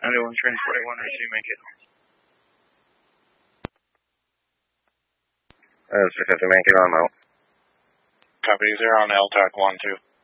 91 Train 41, receive, make it. This is 50, make it on out. Copy, 0 on LTAC 1-2.